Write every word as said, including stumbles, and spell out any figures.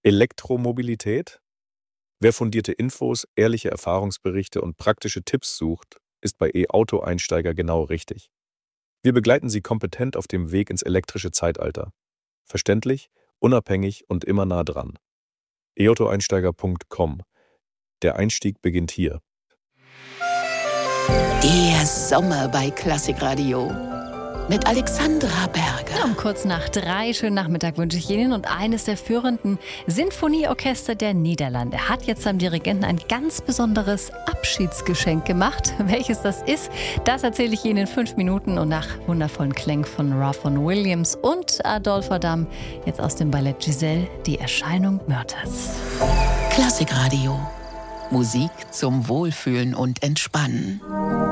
Elektromobilität? Wer fundierte Infos, ehrliche Erfahrungsberichte und praktische Tipps sucht, ist bei E-Auto-Einsteiger genau richtig. Wir begleiten Sie kompetent auf dem Weg ins elektrische Zeitalter. Verständlich, unabhängig und immer nah dran. e auto einsteiger punkt com. Der Einstieg beginnt hier. Der Sommer bei Klassikradio mit Alexandra Berger. Um kurz nach drei, schönen Nachmittag wünsche ich Ihnen. Und eines der führenden Sinfonieorchester der Niederlande hat jetzt seinem Dirigenten ein ganz besonderes Abschiedsgeschenk gemacht. Welches das ist, das erzähle ich Ihnen in fünf Minuten. Und nach wundervollen Klängen von Ravon Williams und Adolphe Adam jetzt aus dem Ballett Giselle, die Erscheinung Mörters. Klassikradio. Musik zum Wohlfühlen und Entspannen.